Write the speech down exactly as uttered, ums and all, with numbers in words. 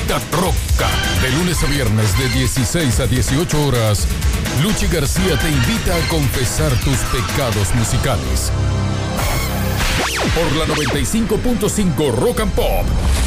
Vida Roca. De lunes a viernes de dieciséis a dieciocho horas, Luchi García te invita a confesar tus pecados musicales. Por la noventa y cinco punto cinco Rock and Pop.